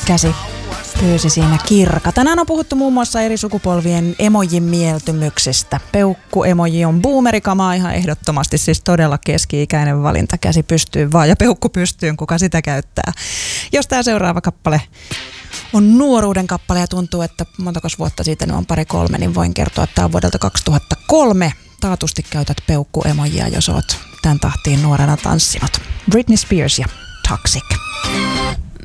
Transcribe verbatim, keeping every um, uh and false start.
käsi pyysi siinä kirka. Tänään on puhuttu muun muassa eri sukupolvien emojin mieltymyksistä. Peukku-emoji on boomerikamaa ihan ehdottomasti, siis todella keski-ikäinen valinta. Käsi pystyyn vaan ja peukku pystyyn, kuka sitä käyttää. Jos tämä seuraava kappale on nuoruuden kappale ja tuntuu, että montakos vuotta siitä nyt on pari kolme, niin voin kertoa, että tämä on vuodelta kaksituhattakolme. Taatusti käytät peukku-emojia, jos oot tämän tahtiin nuorena tanssinut. Britney Spears ja Toxic.